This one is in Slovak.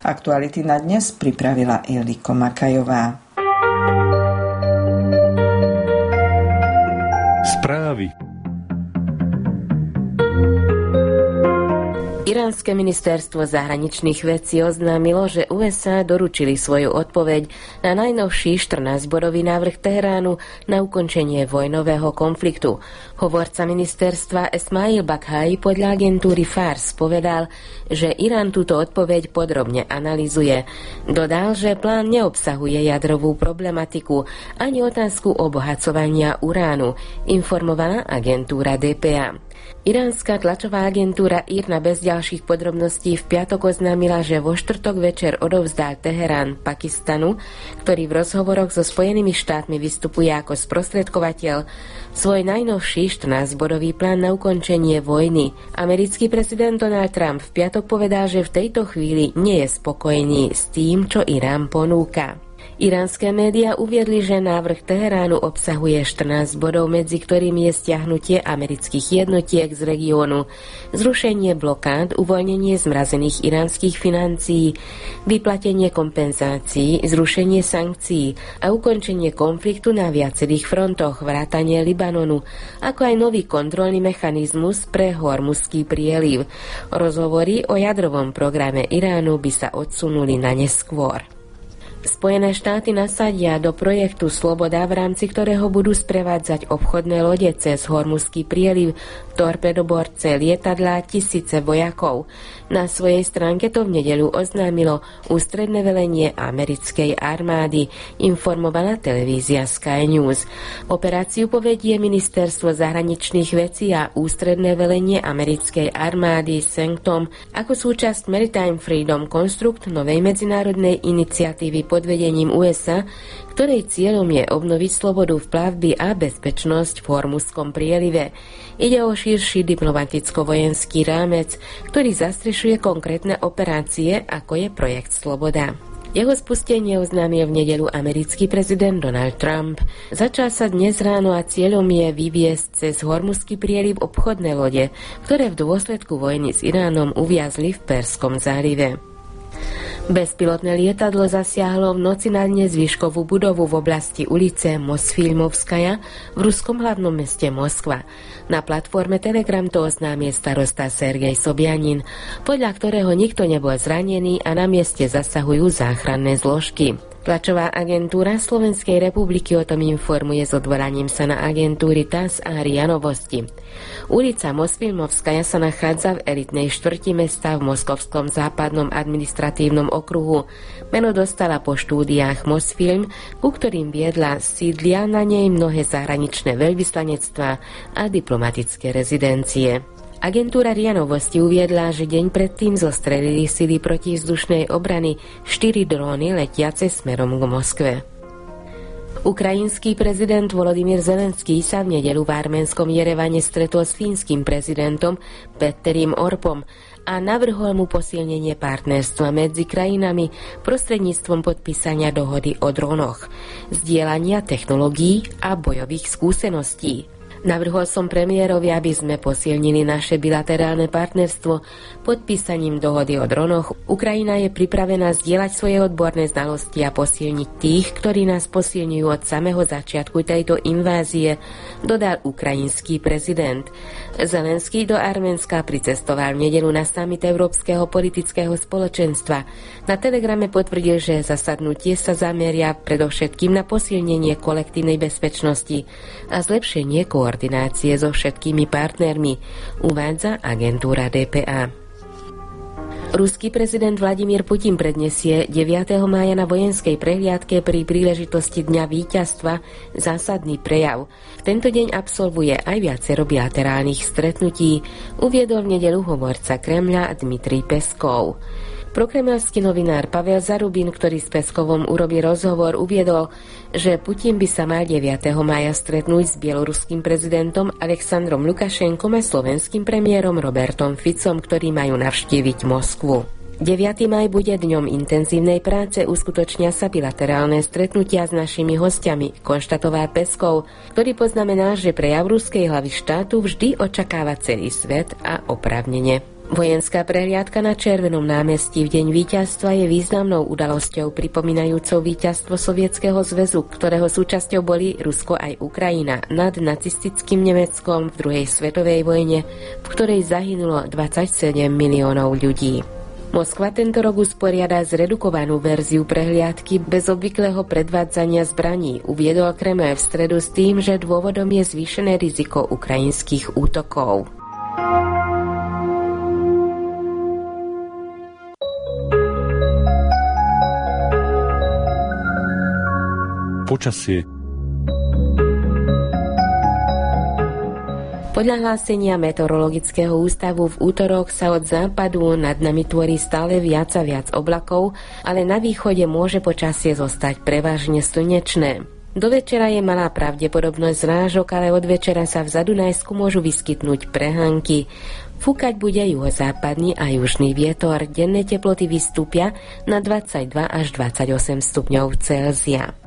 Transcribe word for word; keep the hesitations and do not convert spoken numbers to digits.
Aktuality na dnes pripravila Ildiko Makajová. Správy. Iránske ministerstvo zahraničných vecí oznámilo, že ú es á doručili svoju odpoveď na najnovší štrnásťbodový návrh Teheránu na ukončenie vojnového konfliktu. Hovorca ministerstva Esmail Baghai podľa agentúry Fars povedal, že Irán túto odpoveď podrobne analyzuje. Dodal, že plán neobsahuje jadrovú problematiku ani otázku obohacovania uránu, informovaná agentúra dé pé á. Iránska tlačová agentúra í er ná bez ďalších podrobností v piatok oznámila, že vo štvrtok večer odovzdal Teherán Pakistanu, ktorý v rozhovoroch so Spojenými štátmi vystupuje ako sprostredkovateľ, svoj najnovší štrnásťbodový plán na ukončenie vojny. Americký prezident Donald Trump v piatok povedal, že v tejto chvíli nie je spokojný s tým, čo Irán ponúka. Iránske médiá uviedli, že návrh Teheránu obsahuje štrnásť bodov, medzi ktorými je stiahnutie amerických jednotiek z regiónu, zrušenie blokád, uvoľnenie zmrazených iránskych financií, vyplatenie kompenzácií, zrušenie sankcií a ukončenie konfliktu na viacerých frontoch, vrátanie Libanonu, ako aj nový kontrolný mechanizmus pre Hormuzský prieliv. Rozhovory o jadrovom programe Iránu by sa odsunuli na neskôr. Spojené štáty nasadia do projektu Sloboda, v rámci ktorého budú sprevádzať obchodné lode cez Hormuzský prieliv, torpedoborce, lietadlá, tisíce vojakov. Na svojej stránke to v nedeľu oznámilo ústredné velenie americkej armády, informovala televízia Sky News. Operáciu povedie ministerstvo zahraničných vecí a ústredné velenie americkej armády Sanctom ako súčasť Maritime Freedom Construct, novej medzinárodnej iniciatívy pod vedením ú es á, ktorej cieľom je obnoviť slobodu v plavby a bezpečnosť v Hormuzskom prielive. Ide o širší diplomaticko-vojenský rámec, ktorý zastrešuje konkrétne operácie, ako je projekt Sloboda. Jeho spustenie oznámil v nedeľu americký prezident Donald Trump. Začal sa dnes ráno a cieľom je vyviesť cez Hormuzský prieliv obchodné lode, ktoré v dôsledku vojny s Iránom uviazli v Perskom zálive. Bezpilotné lietadlo zasiahlo v noci na nezvýškovú budovu v oblasti ulice Mosfilmovskaja v ruskom hlavnom meste Moskva. Na platforme Telegram to oznámil starosta Sergej Sobjanin, podľa ktorého nikto nebol zranený a na mieste zasahujú záchranné zložky. Tlačová agentúra Slovenskej republiky o tom informuje s odvolaním sa na agentúry TASS a er í á Novosti. Ulica Mosfilmovskaja sa nachádza v elitnej štvrti mesta v Moskovskom západnom administratívnom okruhu. Meno dostala po štúdiách Mosfilm, ku ktorým viedla sídlia na nej mnohé zahraničné veľvyslanectvá a diplomatické rezidencie. Agentúra er í á Novosti uviedla, že deň predtým zostrelili sily protivzdušnej obrany štyri dróny letiace smerom k Moskve. Ukrajinský prezident Volodymyr Zelenský sa v nedeľu v arménskom Jerevane stretol s fínskym prezidentom Petterim Orpom a navrhol mu posilnenie partnerstva medzi krajinami prostredníctvom podpísania dohody o dronoch, zdieľania technológií a bojových skúseností. Navrhol som premiérovi, aby sme posilnili naše bilaterálne partnerstvo podpísaním dohody o dronoch. Ukrajina je pripravená zdieľať svoje odborné znalosti a posilniť tých, ktorí nás posilňujú od samého začiatku tejto invázie, dodal ukrajinský prezident. Zelenský do Arménska pricestoval v nedeľu na summit Európskeho politického spoločenstva. Na telegrame potvrdil, že zasadnutie sa zameria predovšetkým na posilnenie kolektívnej bezpečnosti a zlepšenie koordinácie so všetkými partnermi, uvádza agentúra dé pé á. Ruský prezident Vladimír Putin predniesie deviateho mája na vojenskej prehliadke pri príležitosti Dňa víťazstva zásadný prejav. V tento deň absolvuje aj viacero bilaterálnych stretnutí, uviedol v nedeľu hovorca Kremľa Dmitrij Peskov. Prokremelský novinár Pavel Zarubin, ktorý s Peskovom urobí rozhovor, uviedol, že Putin by sa mal deviateho mája stretnúť s bieloruským prezidentom Alexandrom Lukašenkom a slovenským premiérom Robertom Ficom, ktorí majú navštíviť Moskvu. deviateho mája bude dňom intenzívnej práce, uskutočnia sa bilaterálne stretnutia s našimi hostiami, konštatoval Peskov, ktorý poznamenal, že prejav ruskej hlavy štátu vždy očakáva celý svet a oprávnene. Vojenská prehliadka na Červenom námestí v deň víťazstva je významnou udalosťou pripomínajúcou víťazstvo Sovietskeho zväzu, ktorého súčasťou boli Rusko aj Ukrajina nad nacistickým Nemeckom v druhej svetovej vojne, v ktorej zahynulo dvadsaťsedem miliónov ľudí. Moskva tento rok usporiada zredukovanú verziu prehliadky bez obvyklého predvádzania zbraní, uviedol Kreml v stredu s tým, že dôvodom je zvýšené riziko ukrajinských útokov. Počasie. Podľa hlásenia Meteorologického ústavu v útorok sa od západu nad nami tvorí stále viac a viac oblakov, ale na východe môže počasie zostať prevažne slnečné. Do večera je malá pravdepodobnosť zrážok, ale od večera sa v Zadunajsku môžu vyskytnúť prehánky. Fúkať bude juhozápadný a južný vietor, denné teploty vystúpia na dvadsaťdva až dvadsaťosem stupňov Celzia.